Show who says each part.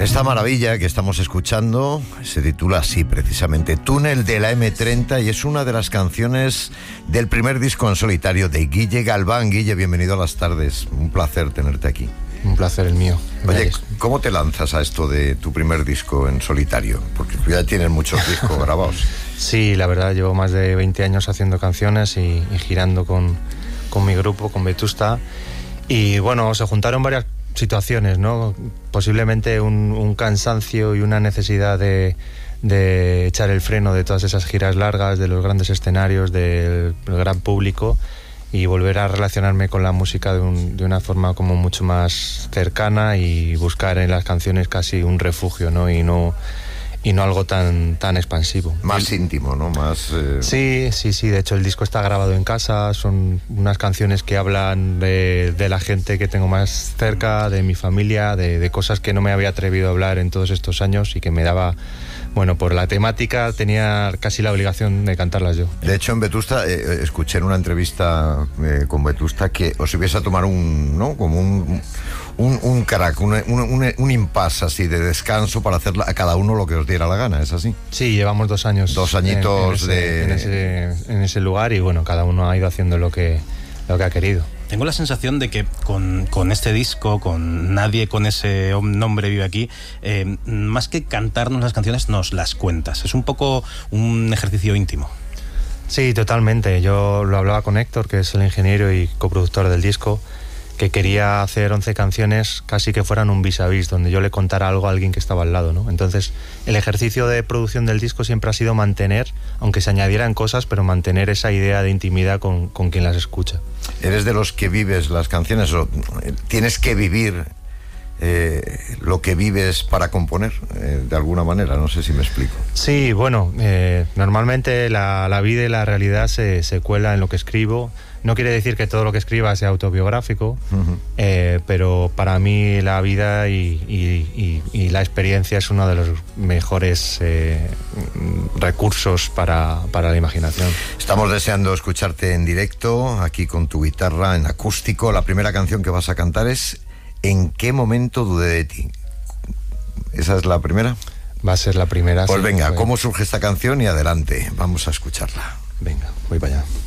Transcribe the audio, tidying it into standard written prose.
Speaker 1: Esta maravilla que estamos escuchando se titula así precisamente, Túnel de la M30, y es una de las canciones del primer disco en solitario de Guille Galván. Guille, bienvenido a Las Tardes, un placer tenerte aquí.
Speaker 2: Un placer el mío.
Speaker 1: Oye, ¿cómo te lanzas a esto de tu primer disco en solitario? Porque tú ya tienes muchos discos grabados.
Speaker 2: Sí, la verdad, llevo más de 20 años haciendo canciones y girando con mi grupo, con Vetusta. Y bueno, se juntaron varias situaciones, ¿no? Posiblemente un cansancio y una necesidad de echar el freno de todas esas giras largas, de los grandes escenarios, del gran público, y volver a relacionarme con la música de una forma como mucho más cercana y buscar en las canciones casi un refugio, ¿no? Y no algo tan expansivo.
Speaker 1: Más íntimo, ¿no? Más...
Speaker 2: Sí. De hecho, el disco está grabado en casa. Son unas canciones que hablan de la gente que tengo más cerca, de mi familia, de cosas que no me había atrevido a hablar en todos estos años y que me daba... Bueno, por la temática tenía casi la obligación de cantarlas yo.
Speaker 1: De hecho, en Vetusta, escuché en una entrevista con Vetusta que os ibais a tomar un crack, un impasse así de descanso para hacer a cada uno lo que os diera la gana, ¿es así?
Speaker 2: Sí, llevamos 2 años.
Speaker 1: 2 añitos
Speaker 2: en ese lugar, y bueno, cada uno ha ido haciendo lo que ha querido.
Speaker 3: Tengo la sensación de que con este disco, con Nadie con ese nombre vive aquí, más que cantarnos las canciones, nos las cuentas. Es un poco un ejercicio íntimo.
Speaker 2: Sí, totalmente. Yo lo hablaba con Héctor, que es el ingeniero y coproductor del disco, que quería hacer 11 canciones casi que fueran un vis a vis, donde yo le contara algo a alguien que estaba al lado, ¿no? Entonces, el ejercicio de producción del disco siempre ha sido mantener, aunque se añadieran cosas, pero mantener esa idea de intimidad con quien las escucha.
Speaker 1: ¿Eres de los que vives las canciones o tienes que vivir lo que vives para componer, de alguna manera? No sé si me explico.
Speaker 2: Sí, bueno, normalmente la vida y la realidad se cuela en lo que escribo. No quiere decir que todo lo que escriba sea autobiográfico, pero para mí la vida y la experiencia es uno de los mejores recursos para la imaginación.
Speaker 1: Estamos deseando escucharte en directo, aquí con tu guitarra en acústico. La primera canción que vas a cantar es ¿En qué momento dudé de ti? ¿Esa es la primera?
Speaker 2: Va a ser la primera.
Speaker 1: Pues
Speaker 2: sí,
Speaker 1: venga, ¿cómo surge esta canción? Y adelante, vamos a escucharla.
Speaker 2: Venga, voy para allá.